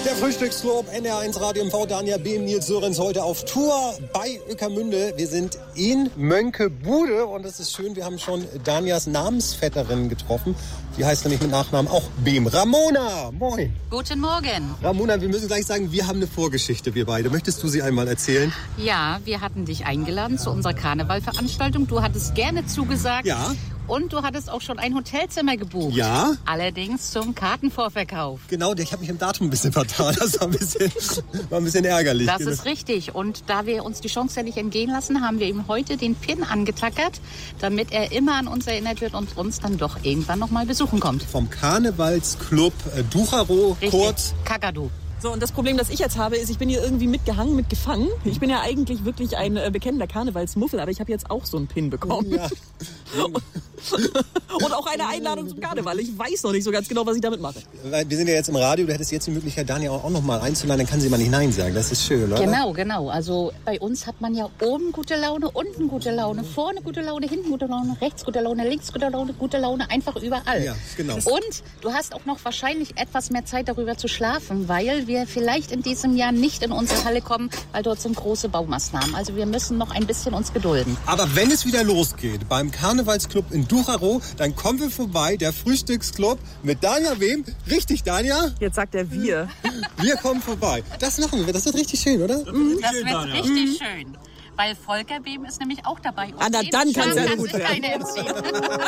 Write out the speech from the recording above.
Der Frühstücksclub, NR1 Radio MV, Dania Behm, Nils Sörens heute auf Tour bei Ueckermünde. Wir sind in Mönckebude und es ist schön, wir haben schon Danias Namensvetterin getroffen. Die heißt nämlich mit Nachnamen auch Behm. Ramona, moin. Guten Morgen. Ramona, wir müssen gleich sagen, wir haben eine Vorgeschichte, wir beide. Möchtest du sie einmal erzählen? Ja, wir hatten dich eingeladen zu unserer Karnevalveranstaltung. Du hattest gerne zugesagt. Ja. Und du hattest auch schon ein Hotelzimmer gebucht. Ja. Allerdings zum Kartenvorverkauf. Genau, ich habe mich im Datum ein bisschen vertan. Das war ein bisschen ärgerlich. Das ist richtig. Und da wir uns die Chance ja nicht entgehen lassen, haben wir ihm heute den PIN angetackert, damit er immer an uns erinnert wird und uns dann doch irgendwann noch mal besuchen kommt. Vom Karnevalsclub Ducharo, Richtig. kurz Kakadu. So, und das Problem, das ich jetzt habe, ist, ich bin hier irgendwie mitgehangen, mitgefangen. Ich bin ja eigentlich wirklich ein bekennender Karnevalsmuffel, aber ich habe jetzt auch so einen Pin bekommen. Ja. Und auch eine Einladung zum Karneval. Ich weiß noch nicht so ganz genau, was ich damit mache. Wir sind ja jetzt im Radio, du hättest jetzt die Möglichkeit, Dania auch noch mal einzuladen, dann kann sie mal nicht Nein sagen. Das ist schön, oder? Genau. Also bei uns hat man ja oben gute Laune, unten gute Laune, vorne gute Laune, hinten gute Laune, rechts gute Laune, links gute Laune, einfach überall. Ja, genau. Und du hast auch noch wahrscheinlich etwas mehr Zeit darüber zu schlafen, weil wir vielleicht in diesem Jahr nicht in unsere Halle kommen, weil dort sind große Baumaßnahmen. Also wir müssen noch ein bisschen uns gedulden. Aber wenn es wieder losgeht beim Karnevalsclub in Ducharo, dann kommen wir vorbei, der Frühstücksclub mit Dania Behm. Richtig, Dania? Jetzt sagt er wir. Wir kommen vorbei. Das machen wir, das wird richtig schön, oder? Das wird richtig schön. Weil Volker Behm ist nämlich auch dabei. Und Na, dann kann's ja gut werden. keine entziehen.